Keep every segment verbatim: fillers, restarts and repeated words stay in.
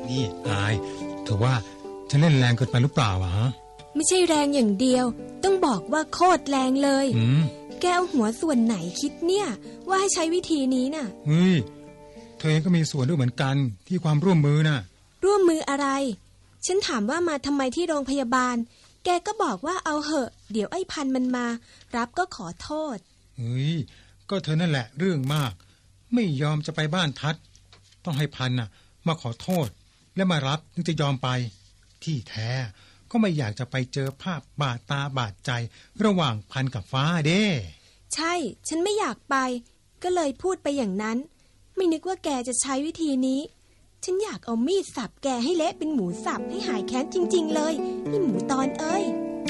นี่อายเธอว่าฉันเล่นแรงเกินไปหรือเปล่าวะไม่ใช่แรงอย่างเดียวต้องบอกว่าโคตรแรงเลยแกเอาหัวส่วนไหนคิดเนี่ยว่าให้ใช้วิธีนี้น่ะเฮ้ยเธอเองก็มีส่วนด้วยเหมือนกันที่ความร่วมมือน่ะร่วมมืออะไรฉันถามว่ามาทำไมที่โรงพยาบาลแกก็บอกว่าเอาเหอะเดี๋ยวไอ้พันมันมารับก็ขอโทษเฮ้ยก็เธอนั่นแหละเรื่องมากไม่ยอมจะไปบ้านทัดต้องให้พันน่ะมาขอโทษและมารับถึงจะยอมไปที่แท้ก็ไม่อยากจะไปเจอภาพบาดตาบาดใจระหว่างพันกับฟ้าเด้ใช่ฉันไม่อยากไปก็เลยพูดไปอย่างนั้นไม่นึกว่าแกจะใช้วิธีนี้ฉันอยากเอามีดสับแกให้เละเป็นหมูสับให้หายแค้นจริงๆเลยนี่หมูตอนเอ้ย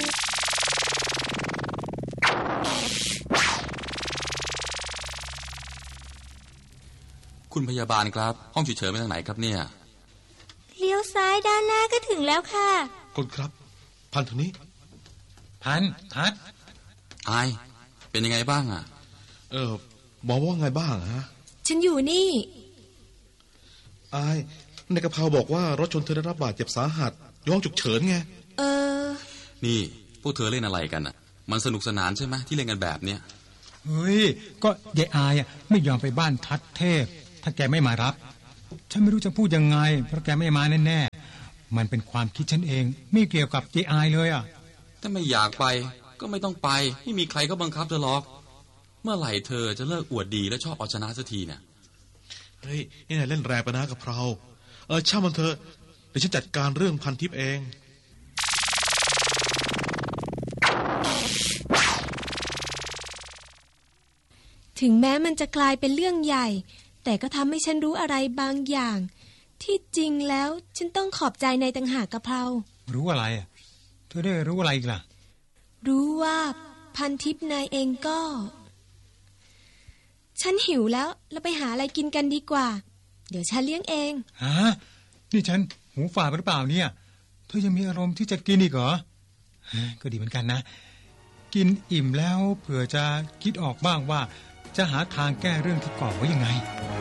คุณพยาบาลครับห้องฉุกเฉินไปทางไหนครับเนี่ยเลี้ยวซ้ายด้านหน้าก็ถึงแล้วค่ะคุณครับพันทางนี้พันทัดอายเป็นยังไงบ้างอ่ะเออหมอว่าไงบ้างฮะฉันอยู่นี่อายในกระเพราบอกว่ารถชนเธอได้รับบาดเจ็บสาหัสอยู่ห้องฉุกเฉินไงเออนี่พวกเธอเล่นอะไรกันอ่ะมันสนุกสนานใช่ไหมที่เล่นกันแบบเนี้ยเฮ้ยก็ยายอายอ่ะไม่ยอมไปบ้านทัดเทพถ้าแกไม่มารับฉันไม่รู้จะพูดยังไงเพราะแกไม่มาแน่ๆมันเป็นความคิดฉันเองไม่เกี่ยวกับยายอายเลยอ่ะถ้าไม่อยากไปก็ไม่ต้องไปไม่มีใครก็บังคับเธอหรอกเมื่อไหร่เธอจะเลิกอวดดีและชอบเอาชนะสักทีเนี่ยเฮ้ยนี่นายเล่นแรงไปนะกะเพราเออช่างมันเถอะเดี๋ยวฉันจัดการเรื่องพันทิพย์เองถึงแม้มันจะกลายเป็นเรื่องใหญ่แต่ก็ทำให้ฉันรู้อะไรบางอย่างที่จริงแล้วฉันต้องขอบใจนายต่างหากกะเพรารู้อะไรอ่ะเธอได้รู้อะไรอีกล่ะรู้ว่าพันทิพย์นายเองก็ฉันหิวแล้วเราไปหาอะไรกินกันดีกว่าเดี๋ยวฉันเลี้ยงเองฮะนี่ฉันหูฝาดหรือเปล่าเนี่ยเธอยังมีอารมณ์ที่จะกินอีกเหรอก็ดีเหมือนกันนะกินอิ่มแล้วเผื่อจะคิดออกบ้างว่าจะหาทางแก้เรื่องที่ก่อไว้ยังไง